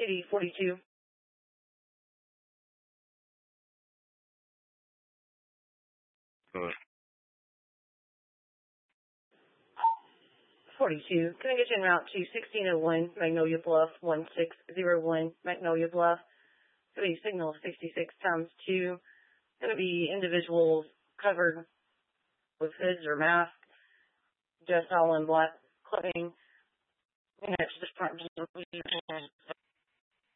City 42. Good. 42. Can I get you en route to 1601 Magnolia Bluff, 1601 Magnolia Bluff? It's going to be signal 66 times 2. Going to be individuals covered with hoods or masks, just all in black clothing. Next, just